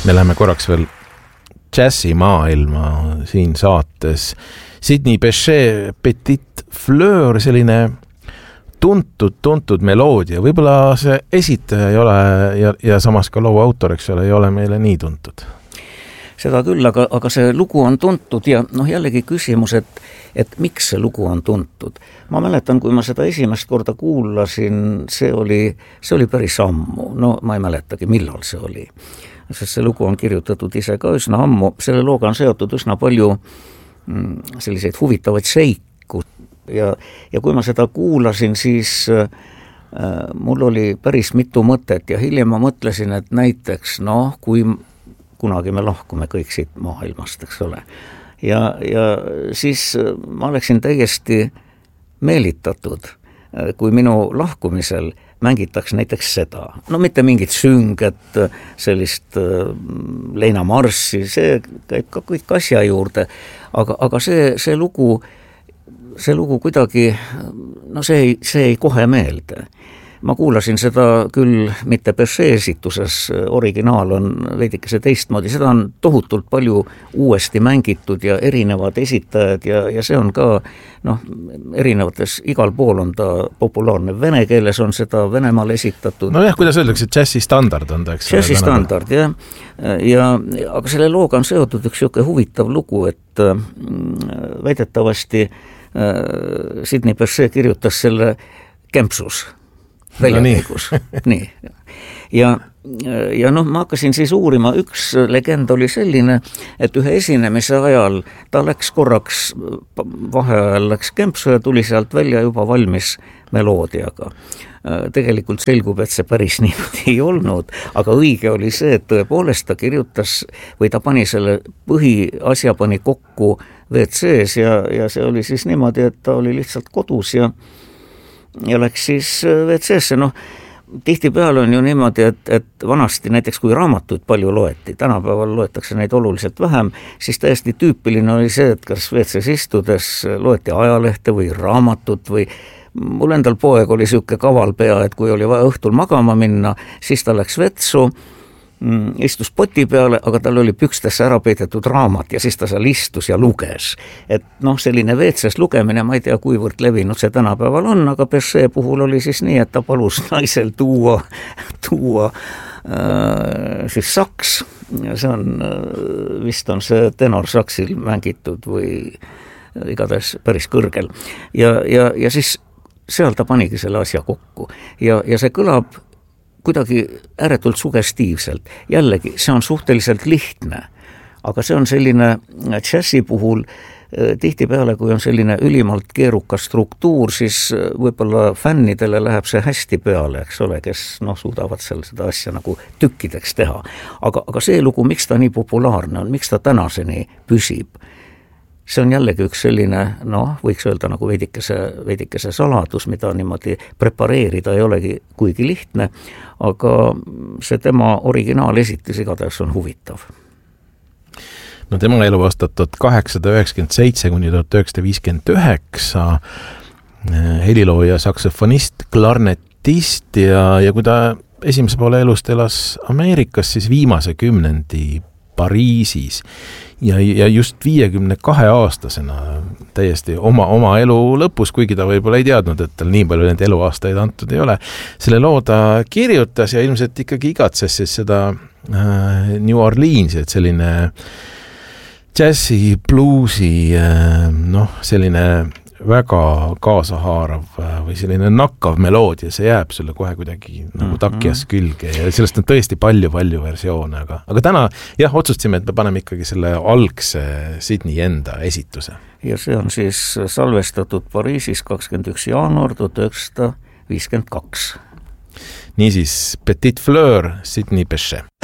me läheme korraks veel džässi maailma siin saates. Sidney Bechet, Petite Fleur, selline tuntud meloodia. Võib-olla see esitaja ei ole ja samas ka loo autor, eks ole, ei ole meile nii tuntud. Seda küll, aga see lugu on tuntud ja jällegi küsimus, et miks see lugu on tuntud. Ma mäletan, kui ma seda esimest korda kuulasin, see oli päris ammu. Ma ei mäletagi, millal see oli. Sest see lugu on kirjutatud ise ka üsna ammu. Selle looga on seotud üsna palju selliseid huvitavaid seiku. Ja kui ma seda kuulasin, siis mul oli päris mitu mõtet ja hiljem ma mõtlesin, et näiteks, kui kunagi me lahkume kõik siit maailmast, eks ole. Ja siis ma oleksin täiesti meelitatud, kui minu lahkumisel mängitaks näiteks seda. Mitte mingit sünget, sellist leinamarssi, see käib ka kõik asja juurde, aga see lugu kuidagi, see ei kohe meelde. Ma kuulasin seda küll mitte Bechet esituses, originaal on veidikese teistmoodi, seda on tohutult palju uuesti mängitud ja erinevad esitajad ja see on ka, erinevates, igal pool on ta populaarne. Vene keeles on seda Venemaal esitatud. Kuidas öeldakse, džässi standard on ta, eks? Džässi standard, jah. Aga selle looga on seotud üks siuke huvitav lugu, et väidetavasti Sidney Bechet kirjutas selle Kempsus väljakäigus. Nii. Ja ma hakkasin siis uurima, üks legend oli selline, et ühe esinemise ajal ta läks korraks, vaheajal läks Kempsu ja tuli sealt välja juba valmis meloodiaga. Tegelikult selgub, et see päris niimoodi ei olnud, aga õige oli see, et tõepoolest ta kirjutas või ta pani selle põhiasja pani kokku WC-s ja see oli siis niimoodi, et ta oli lihtsalt kodus ja läks siis WC-sse. Tihtipeale on ju niimoodi, et vanasti näiteks kui raamatuid palju loeti, tänapäeval loetakse neid oluliselt vähem, siis täiesti tüüpiline oli see, et kas WC-s istudes loeti ajalehte või raamatut või mul endal poeg oli siuke kaval pea, et kui oli vaja õhtul magama minna, siis ta läks vetsu, istus poti peale, aga tal oli pükstesse ära peidetud raamat ja siis ta seal istus ja luges. Et selline WC-s lugemine, ma ei tea, kuivõrd levinud see tänapäeval on, aga Bechet puhul oli siis nii, et ta palus naisel tuua siis saks. See on, vist on see tenorsaksil mängitud või igatahes päris kõrgel. Ja siis seal ta panigi selle asja kokku ja see kõlab kuidagi ääretult sugestiivselt. Jällegi, see on suhteliselt lihtne, aga see on selline džässi puhul tihtipeale, kui on selline ülimalt keerukas struktuur, siis võib-olla fännidele läheb see hästi peale, eks ole, kes suudavad seal seda asja nagu tükkideks teha. Aga see lugu, miks ta nii populaarne on, miks ta tänaseni püsib, see on jällegi üks selline, võiks öelda nagu veidikese saladus, mida niimoodi prepareerida ei olegi kuigi lihtne, aga see tema originaalesitis igatahes on huvitav. Tema eluaastat 1897 kuni 1959, helilooja, saksofonist, klarnetist ja kui ta esimese poole elust elas Ameerikas, siis viimase kümnendi Pariisis ja just 52 aastasena täiesti oma elu lõpus, kuigi ta võib-olla ei teadnud, et tal nii palju neid eluaastaid antud ei ole. Selle loo ta kirjutas ja ilmselt ikkagi igatses siis seda New Orleansi, et selline džässi, bluusi, selline väga kaasahaarav või selline nakkav meloodia, see jääb sulle kohe kuidagi nagu takjas külge ja sellest on tõesti palju versioone, aga täna otsustasime, et me paneme ikkagi selle algse Sidney enda esituse. Ja see on siis salvestatud Pariisis 21. jaanuar 1952. Niisiis, Petite Fleur, Sidney Bechet.